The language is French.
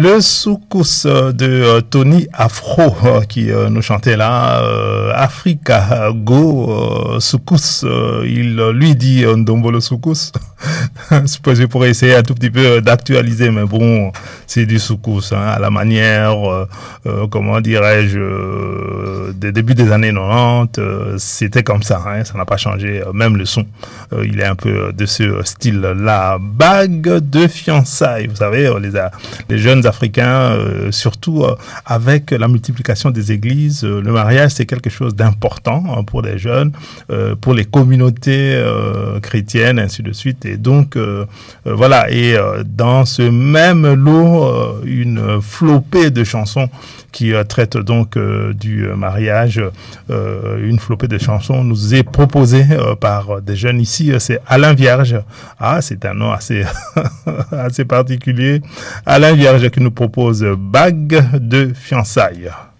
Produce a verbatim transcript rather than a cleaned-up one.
Le soukous de euh, Tony Afro euh, qui euh, nous chantait là, euh, Africa Go euh, soukous, euh, il euh, lui dit euh, Ndombolo soukous. Je suppose que je pourrais essayer un tout petit peu d'actualiser, mais bon, c'est du soukous, hein, à la manière, euh, euh, comment dirais-je, euh, des débuts des années quatre-vingt-dix, euh, c'était comme ça, hein, ça n'a pas changé, euh, même le son, euh, il est un peu de ce style-là. Bague de fiançailles, vous savez, les, les jeunes Africains, euh, surtout euh, avec la multiplication des églises, euh, le mariage c'est quelque chose d'important hein, pour les jeunes, euh, pour les communautés euh, chrétiennes, ainsi de suite. Et donc euh, euh, voilà. Et euh, dans ce même lot, euh, une flopée de chansons qui euh, traite donc euh, du mariage. Euh, une flopée de chansons nous est proposée euh, par des jeunes ici. C'est Alain Vierge. Ah, c'est un nom assez assez particulier. Alain Vierge qui nous propose Bague de fiançailles.